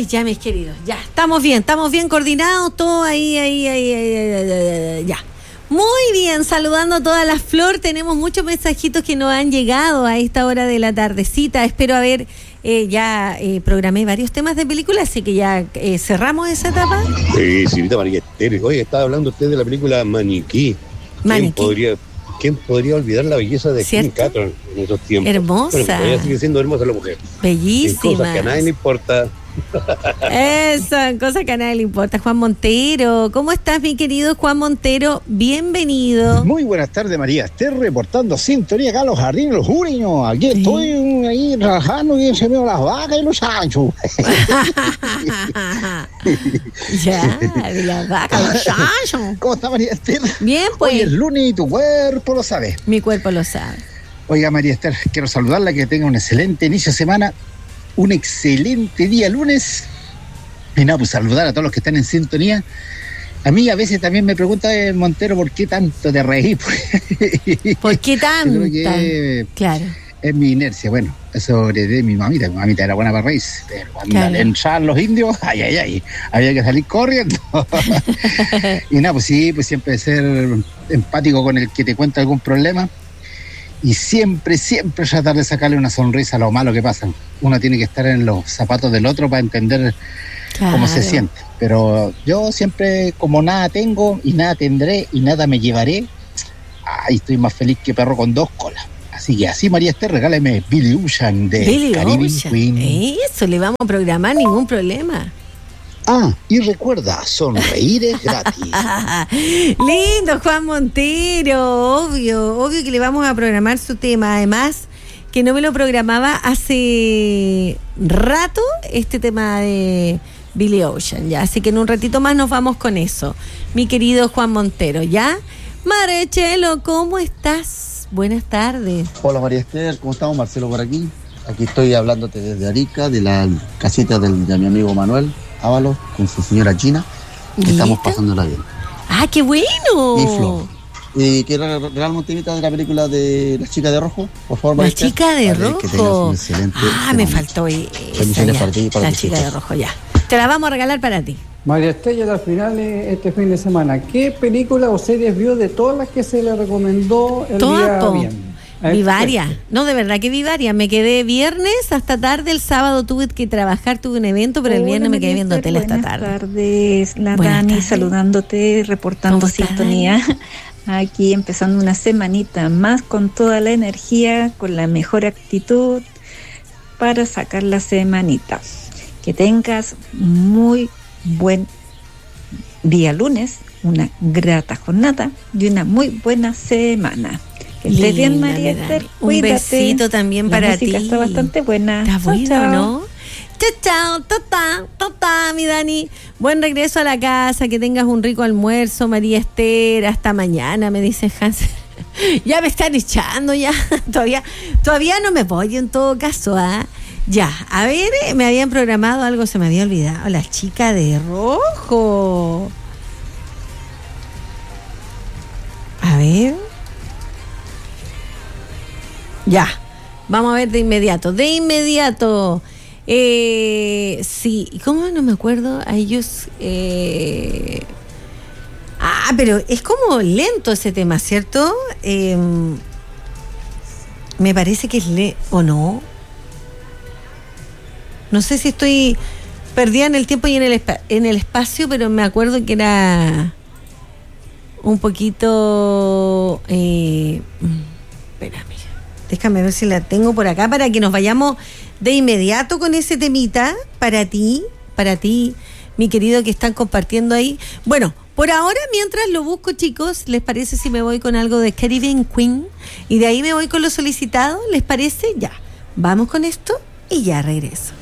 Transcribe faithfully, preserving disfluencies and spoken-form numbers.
Ay, ya, mis queridos, ya, estamos bien, estamos bien coordinados, todo ahí, ahí, ahí, ahí, ahí, ahí, ahí, ya. Muy bien, saludando a todas las Flor, tenemos muchos mensajitos que nos han llegado a esta hora de la tardecita, espero haber, eh, ya eh, programé varios temas de película, así que ya eh, cerramos esa etapa. Sí, señorita María Esther, oye, estaba hablando usted de la película Maniquí. Maniquí. ¿Quién podría, quién podría olvidar la belleza de Kim Cattrall en esos tiempos? Hermosa. Bueno, todavía sigue siendo hermosa la mujer. Bellísima. Cosas que a nadie le importa. Eso, cosa que a nadie le importa. Juan Montero, ¿cómo estás, mi querido Juan Montero? Bienvenido. Muy buenas tardes, María Esther, reportando sintonía acá en los jardines Los Juriños. Aquí ¿sí? Estoy um, ahí trabajando y se me ven las vacas y los chanchos. Ya, de las vacas, los chanchos. ¿Cómo está, María Esther? Bien, pues. Hoy es lunes y tu cuerpo lo sabe. Mi cuerpo lo sabe. Oiga, María Esther, quiero saludarla, que tenga un excelente inicio de semana. Un excelente día lunes. Y nada, pues saludar a todos los que están en sintonía. A mí a veces también me pregunta eh, Montero, ¿por qué tanto te reí? ¿Por qué tanto? Que, claro. Es mi inercia. Bueno, eso heredé mi mamita. Mi mamita era buena para reírse. Pero cuando claro. le entraban los indios, ay, ay, ay, había que salir corriendo. Y nada, pues sí, pues siempre ser empático con el que te cuenta algún problema. Y siempre, siempre tratar de sacarle una sonrisa a lo malo que pasa. Uno tiene que estar en los zapatos del otro para entender claro. cómo se siente. Pero yo siempre, como nada tengo y nada tendré y nada me llevaré, ay, estoy más feliz que perro con dos colas. Así que así, María Esther, regáleme Billy Ocean de Billy Caribbean Ocean. Queen. Eso, le vamos a programar, ningún problema. Ah, y recuerda, sonreír es gratis. Lindo, Juan Montero, obvio, obvio que le vamos a programar su tema. Además, que no me lo programaba hace rato este tema de Billy Ocean, ya. Así que en un ratito más nos vamos con eso. Mi querido Juan Montero, ¿ya? Marechelo, ¿cómo estás? Buenas tardes. Hola, María Esther, ¿cómo estamos? Marcelo por aquí. Aquí estoy hablándote desde Arica, de la casita del, de mi amigo Manuel Ábalos, con su señora Gina, que estamos pasándola bien. ¡Ah, qué bueno! Y Flor. Y quiero regalar un temita de la película de La Chica de Rojo, por favor, La María Chica de Rojo. Que un excelente ah, me faltó esa, Felicidades para ti, para La Chica de Rojo, ya. Te la vamos a regalar para ti. María Estella, al final este fin de semana, ¿qué película o series vio de todas las que se le recomendó el día po. bien? Vi varias, no, de verdad que vi varias. Me quedé viernes hasta tarde, el sábado tuve que trabajar, tuve un evento, pero el viernes me quedé viendo tele hasta tarde. Buenas tardes, la Buenas Dani, tardes. Saludándote, reportando sintonía. Aquí empezando una semanita más con toda la energía, con la mejor actitud para sacar la semanita. Que tengas muy buen día lunes, una grata jornada y una muy buena semana. Que estés bien, María Esther. Un besito también la para ti. La música está bastante buena. Está bueno, chao, chao. ¿no? Chao, chao, tata, tata, mi Dani. Buen regreso a la casa, que tengas un rico almuerzo, María Esther. Hasta mañana, me dice Hans. Ya me están echando, ya. Todavía, todavía no me voy en todo caso, ¿ah? ¿eh? Ya, a ver, me habían programado algo, se me había olvidado. La Chica de Rojo. A ver. Ya, vamos a ver de inmediato, de inmediato. Eh, sí, ¿cómo no me acuerdo? A ellos. Eh... Ah, pero es como lento ese tema, ¿cierto? Eh, me parece que es lento, ¿o no? No sé si estoy perdida en el tiempo y en el, espa- en el espacio, pero me acuerdo que era un poquito. Eh, espérame. Déjame ver si la tengo por acá para que nos vayamos de inmediato con ese temita para ti, para ti, mi querido, que están compartiendo ahí. Bueno, por ahora, mientras lo busco, chicos, ¿les parece si me voy con algo de Caribbean Queen? Y de ahí me voy con lo solicitado, ¿les parece? Ya, vamos con esto y ya regreso.